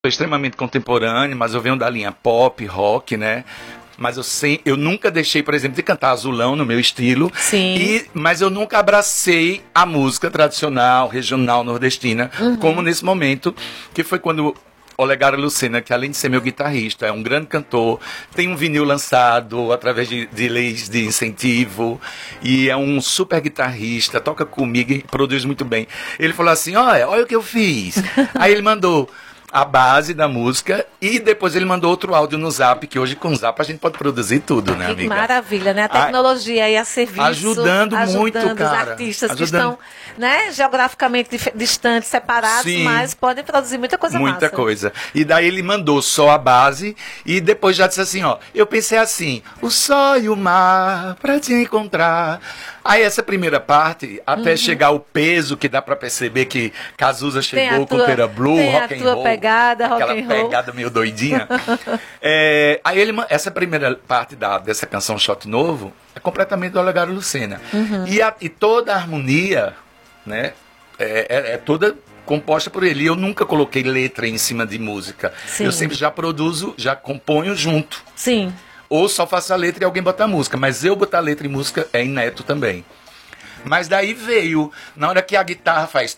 extremamente contemporâneo, mas eu venho da linha pop, rock, né? Mas eu nunca deixei, por exemplo, de cantar azulão no meu estilo. Sim. Mas eu nunca abracei a música tradicional, regional, nordestina, como nesse momento, que foi quando Olegário Lucena, que além de ser meu guitarrista, é um grande cantor, tem um vinil lançado através de leis de incentivo, e é um super guitarrista, toca comigo e produz muito bem. Ele falou assim, olha o que eu fiz. Aí ele mandou a base da música e depois ele mandou outro áudio no Zap, que hoje com o Zap a gente pode produzir tudo, né, amiga? Que maravilha, né? A tecnologia aí a serviço. Ajudando muito, cara. Os artistas que estão, né, geograficamente distantes, separados, Sim. mas podem produzir muita coisa massa. Muita coisa. E daí ele mandou só a base e depois já disse assim, eu pensei assim, o sol e o mar pra te encontrar. Aí essa primeira parte, até chegar o peso que dá pra perceber que Cazuza chegou com Pera Blue, rock and roll, pegada, aquela rock and roll. pegada meio doidinha. Aí essa primeira parte dessa canção Shot Novo é completamente do Olegário Lucena. E toda a harmonia, né, é toda composta por ele. Eu nunca coloquei letra em cima de música. Sim. Eu sempre já produzo, já componho junto. Sim. Ou só faço a letra e alguém bota a música. Mas eu botar letra e música é inédito também. Mas daí veio, na hora que a guitarra faz...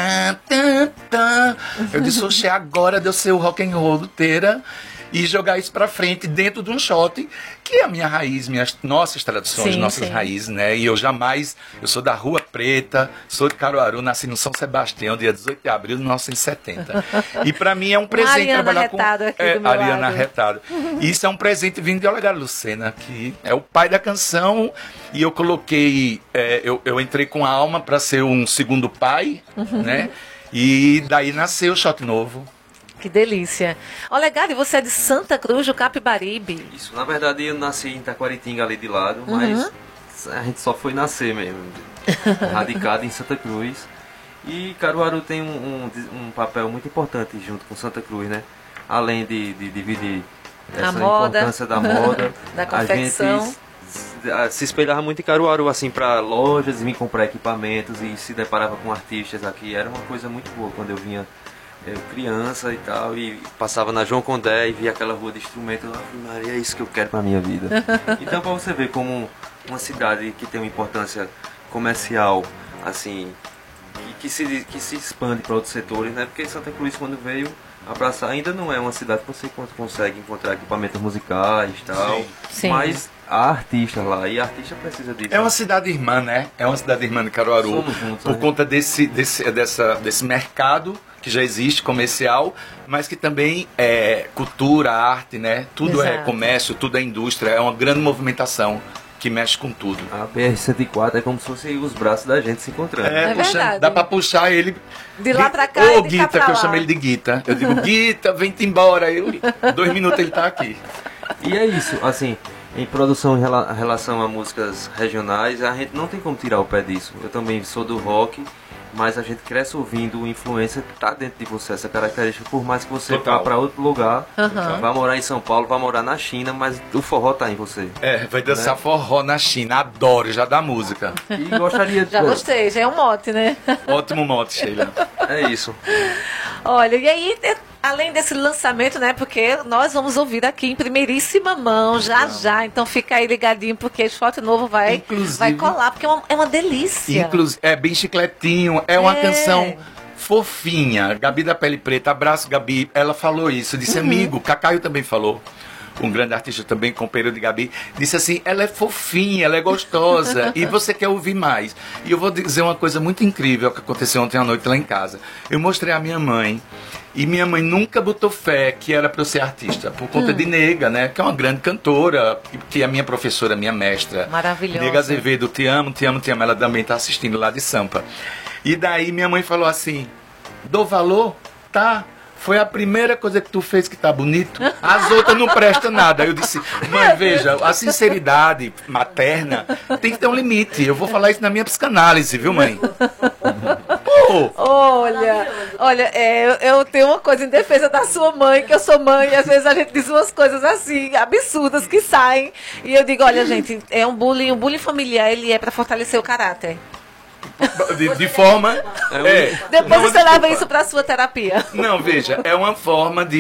Eu disse, oxe, agora deu ser o rock and roll inteira e jogar isso pra frente dentro de um shot, que é a minha raiz, nossas tradições, nossas raízes, né? E eu sou da Rua Preta, sou de Caruaru, nasci no São Sebastião, dia 18 de abril de 1970. E pra mim é um presente trabalhar com... Aqui do meu Ariana lado. Arretado. E isso é um presente vindo de Olegário Lucena, que é o pai da canção, e eu coloquei, eu entrei com a alma pra ser um segundo pai, né? E daí nasceu o Shot Novo. Que delícia. Olegário, você é de Santa Cruz do Capibaribe. Isso, na verdade eu nasci em Taquaritinga ali de lado, mas a gente só foi nascer mesmo, radicado em Santa Cruz. E Caruaru tem um papel muito importante junto com Santa Cruz, né? Além de dividir essa importância da moda, da confecção. A gente se espelhava muito em Caruaru, assim, para lojas e vir comprar equipamentos e se deparava com artistas aqui. Era uma coisa muito boa quando eu vinha criança e tal, e passava na João Condé e via aquela rua de instrumentos. Eu falei, Maria, é isso que eu quero pra minha vida. Então, para você ver como uma cidade que tem uma importância comercial, assim, que se expande para outros setores, né? Porque Santa Cruz, quando veio abraçar, ainda não é uma cidade que você consegue encontrar equipamentos musicais e tal, Sim. mas há artistas lá, e a artista precisa disso. É uma cidade irmã, né? É uma cidade irmã de Caruaru. Somos juntos, por né? conta desse mercado que já existe, comercial, mas que também é cultura, arte, né? Tudo é Exato. comércio, tudo é indústria, é uma grande movimentação que mexe com tudo. A BR-104 é como se fossem os braços da gente se encontrando. É verdade. Dá pra puxar ele De lá pra cá e Ô, de cá Guita, pra que eu lá. chamo ele de Guita. Eu digo, Guita, vem-te embora. 2 minutos ele tá aqui. E é isso, assim, em produção em relação a músicas regionais, a gente não tem como tirar o pé disso. Eu também sou do rock, mas a gente cresce ouvindo influência que tá dentro de você, essa característica, por mais que você Total. vá para outro lugar, vai morar em São Paulo, vai morar na China, mas o forró tá em você. Vai dançar forró na China, adoro, já dá música. E gostaria de... Já gostei, já é um mote, né? Ótimo mote, Sheila. É isso. Olha, e aí, além desse lançamento, né? Porque nós vamos ouvir aqui em primeiríssima mão, já. Então fica aí ligadinho, porque o Shot Novo vai colar, porque é uma delícia. É bem chicletinho, é uma canção fofinha. Gabi da Pele Preta, abraço Gabi, ela falou isso, disse amigo, Cacaio também falou. Um grande artista também, companheiro de Gabi, disse assim, ela é fofinha, ela é gostosa, e você quer ouvir mais. E eu vou dizer uma coisa muito incrível que aconteceu ontem à noite lá em casa. Eu mostrei à minha mãe, e minha mãe nunca botou fé que era para eu ser artista, por conta de Nega, né, que é uma grande cantora, que é minha professora, minha mestra. Maravilhosa. Nega Azevedo, te amo, te amo, te amo. Ela também está assistindo lá de Sampa. E daí minha mãe falou assim, dou valor? Tá. Foi a primeira coisa que tu fez que tá bonito. As outras não prestam nada. Eu disse, mãe, veja, a sinceridade materna tem que ter um limite. Eu vou falar isso na minha psicanálise, viu, mãe? Pô! Olha, eu tenho uma coisa em defesa da sua mãe, que eu sou mãe, e às vezes a gente diz umas coisas assim, absurdas, que saem. E eu digo, olha, gente, o bullying familiar, ele é pra fortalecer o caráter. De forma... Depois você leva isso para sua terapia. Não, veja, é uma forma de